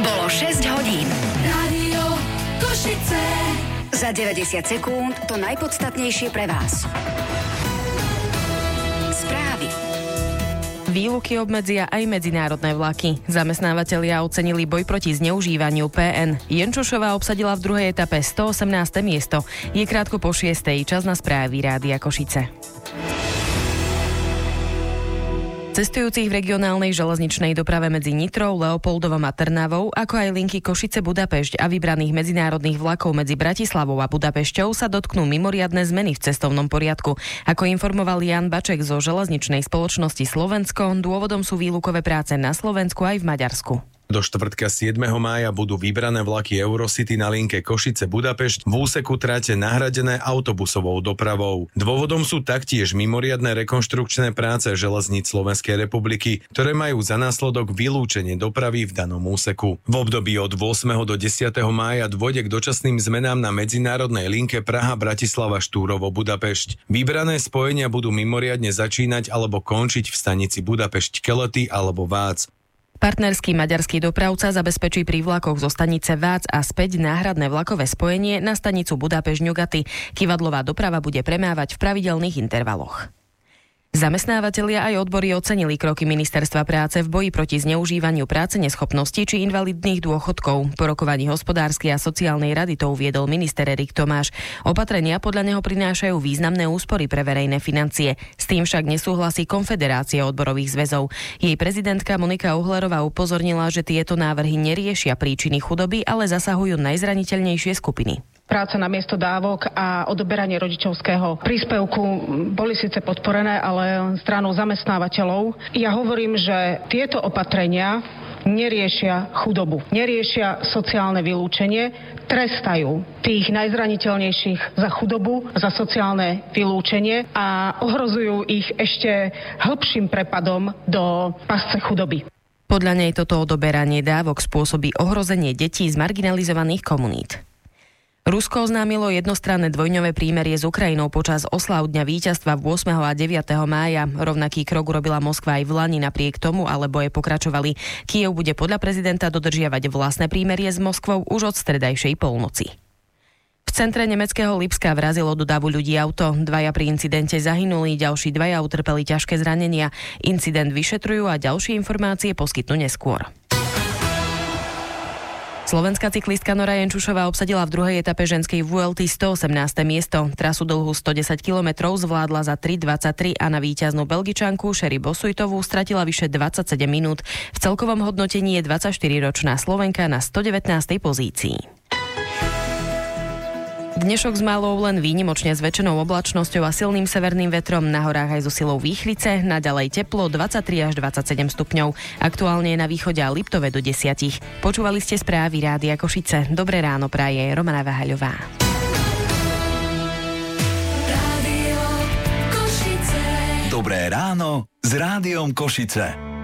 Bolo 6 hodín. Rádio Košice. Za 90 sekúnd to najpodstatnejšie pre vás. Správy. Výluky obmedzia aj medzinárodné vlaky. Zamestnávatelia ocenili boj proti zneužívaniu PN. Jenčošová obsadila v druhej etape 118. miesto. Je krátko po 6. Čas na správy Rádia Košice. Cestujúcich v regionálnej železničnej doprave medzi Nitrou, Leopoldovom a Trnavou, ako aj linky Košice-Budapešť a vybraných medzinárodných vlakov medzi Bratislavou a Budapešťou sa dotknú mimoriadne zmeny v cestovnom poriadku. Ako informoval Jan Baček zo železničnej spoločnosti Slovensko, dôvodom sú výlukové práce na Slovensku aj v Maďarsku. Do štvrtka 7. mája budú vybrané vlaky Eurocity na linke Košice-Budapešť v úseku trate nahradené autobusovou dopravou. Dôvodom sú taktiež mimoriadne rekonštrukčné práce železníc Slovenskej republiky, ktoré majú za následok vylúčenie dopravy v danom úseku. V období od 8. do 10. mája dôjde k dočasným zmenám na medzinárodnej linke Praha-Bratislava-Štúrovo-Budapešť. Vybrané spojenia budú mimoriadne začínať alebo končiť v stanici Budapešť-Kelety alebo Vác. Partnerský maďarský dopravca zabezpečí pri vlakoch zo stanice Vác a späť náhradné vlakové spojenie na stanicu Budapešť-Ňugaty. Kivadlová doprava bude premávať v pravidelných intervaloch. Zamestnávatelia aj odbory ocenili kroky Ministerstva práce v boji proti zneužívaniu práce neschopnosti či invalidných dôchodkov. Po rokovaní hospodárskej a sociálnej rady to uviedol minister Erik Tomáš. Opatrenia podľa neho prinášajú významné úspory pre verejné financie. S tým však nesúhlasí Konfederácia odborových zväzov. Jej prezidentka Monika Uhlerová upozornila, že tieto návrhy neriešia príčiny chudoby, ale zasahujú najzraniteľnejšie skupiny. Práca na miesto dávok a odoberanie rodičovského príspevku boli síce podporené, ale stranou zamestnávateľov. Ja hovorím, že tieto opatrenia neriešia chudobu, neriešia sociálne vylúčenie, trestajú tých najzraniteľnejších za chudobu, za sociálne vylúčenie a ohrozujú ich ešte hlbším prepadom do pasce chudoby. Podľa nej toto odoberanie dávok spôsobí ohrozenie detí z marginalizovaných komunít. Rusko oznámilo jednostranné dvojňové prímerie s Ukrajinou počas oslav Dňa víťazstva 8. a 9. mája. Rovnaký krok urobila Moskva aj v lani, napriek tomu ale boje pokračovali. Kyjev bude podľa prezidenta dodržiavať vlastné prímerie s Moskvou už od stredajšej polnoci. V centre nemeckého Lipska vrazilo do davu ľudí auto. 2 pri incidente zahynuli, ďalší 2 utrpeli ťažké zranenia. Incident vyšetrujú a ďalšie informácie poskytnú neskôr. Slovenská cyklistka Nora Jenčušová obsadila v druhej etape ženskej VLT 118. miesto. Trasu dlhú 110 km zvládla za 3:23 a na víťaznú Belgičanku Sherry Bossuitovú stratila vyše 27 minút. V celkovom hodnotení je 24-ročná Slovenka na 119. pozícii. Dnešok s malou len výnimočne zväčšenou oblačnosťou a silným severným vetrom, na horách aj so silou výchrice, naďalej teplo 23 až 27 stupňov. Aktuálne je na východe a Liptove do 10. Počúvali ste správy Rádia Košice. Dobré ráno praje Romana Vahaľová. Rádio Košice. Dobré ráno s Rádiom Košice.